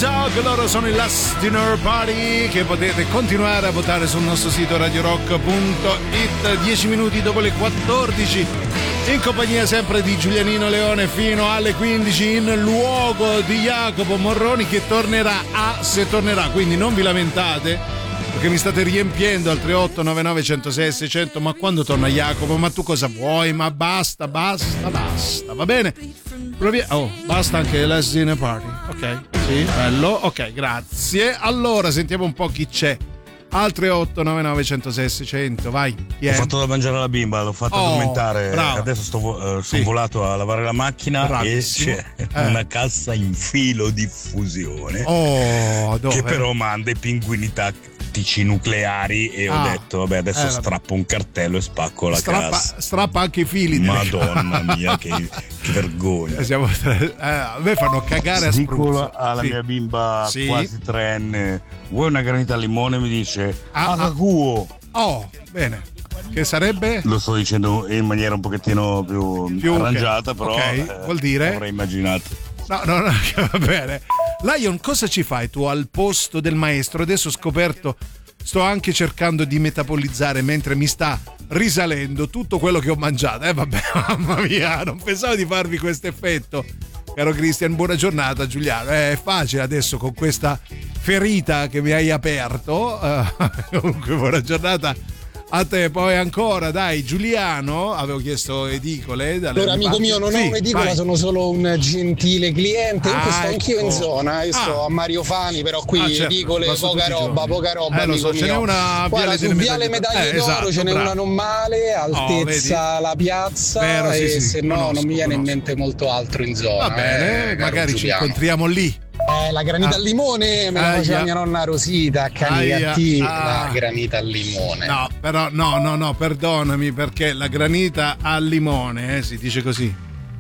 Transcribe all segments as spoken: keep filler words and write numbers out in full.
Dog, loro sono il Last Dinner Party, che potete continuare a votare sul nostro sito radio rock punto it. dieci minuti dopo le quattordici, in compagnia sempre di Giulianino Leone fino alle quindici, in luogo di Jacopo Morroni, che tornerà a se tornerà, quindi non vi lamentate perché mi state riempiendo al tre otto nove nove uno zero sei seicento. Ma quando torna Jacopo? Ma tu cosa vuoi? Ma basta, basta, basta, va bene? Provi- oh, basta anche Last Dinner Party. Ok, sì, bello, ok, grazie. Allora sentiamo un po' chi c'è al tre otto nove nove uno zero sei seicento. Vai. Yeah. Ho fatto da mangiare alla bimba, l'ho fatto oh, addormentare. Bravo. Adesso sto uh, sono sì. volato a lavare la macchina. Bravissimo. E c'è eh. una cassa in filo diffusione oh, dove? Che però manda i pinguini tattici nucleari e ah. ho detto vabbè adesso eh, strappo un cartello e spacco la strappa, cassa. Strappa anche i fili. Madonna mia, che, che vergogna. Siamo, eh, a me fanno cagare a spruzzo. Alla sì. mia bimba sì. quasi treenne, vuoi una granita al limone? Mi dice ah, ah, cuo. Oh, bene. Che sarebbe? Lo sto dicendo in maniera un pochettino più, più arrangiata, okay. però okay. eh, vuol dire? avrei immaginato. No, no, no, va bene. Lion, cosa ci fai tu al posto del maestro? Adesso ho scoperto, sto anche cercando di metabolizzare mentre mi sta risalendo tutto quello che ho mangiato. Eh vabbè, mamma mia, non pensavo di farvi questo effetto. Caro Cristian, buona giornata. Giuliano, è facile adesso con questa ferita che mi hai aperto. Uh, comunque buona giornata a te. Poi ancora, dai, Giuliano, avevo chiesto edicole. Allora, amico mio, non sì, ho un'edicola, vai. Sono solo un gentile cliente. Io ah, sto anch'io ecco. in zona, io ah. sto a Mario Fani, però qui ah, certo. edicole, poca roba, giorni. poca roba. Eh, lo so, ce n'è una Guarda, su Viale Medaglie d'Oro, esatto, ce n'è bravo. una non male, altezza oh, la piazza. Vero, e sì, se sì, no, conosco, non mi viene conosco. in mente molto altro in zona. Va bene, eh, magari Giuliano. ci incontriamo lì. Eh, la granita ah. al limone me la Aia. faceva mia nonna Rosita a Canicattì, ah. la granita al limone. No, però no, no, no, perdonami, perché la granita al limone, eh, si dice così.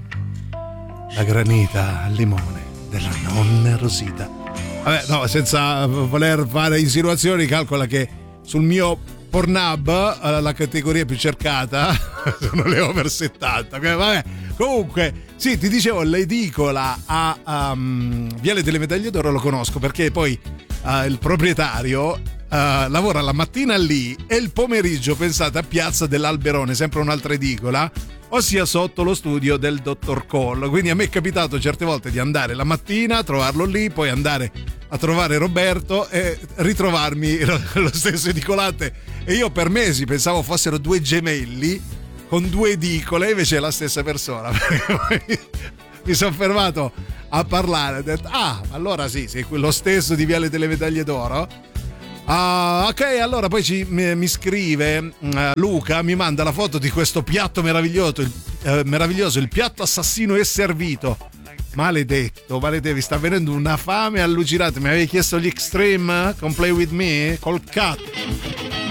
La granita al limone della nonna Rosita. Vabbè, no, senza voler fare insinuazioni, calcola che sul mio Pornhub la categoria più cercata sono le over settanta. Vabbè, comunque, sì, ti dicevo, l'edicola a um, Viale delle Medaglie d'Oro lo conosco perché poi uh, il proprietario uh, lavora la mattina lì e il pomeriggio, pensate, a Piazza dell'Alberone, sempre un'altra edicola, ossia sotto lo studio del dottor Cole. Quindi a me è capitato certe volte di andare la mattina, trovarlo lì, poi andare a trovare Roberto e ritrovarmi lo, lo stesso edicolante. E io per mesi pensavo fossero due gemelli con due edicole, invece è la stessa persona. Mi sono fermato a parlare, ho detto ah, allora sì, sei quello stesso di Viale delle Medaglie d'Oro. Ah, ok, allora poi ci, mi, mi scrive uh, Luca, mi manda la foto di questo piatto meraviglioso, il, uh, meraviglioso, il piatto assassino è servito. Maledetto, maledetto, mi sta venendo una fame allucinante. Mi avevi chiesto gli Extreme con Play With Me col cat.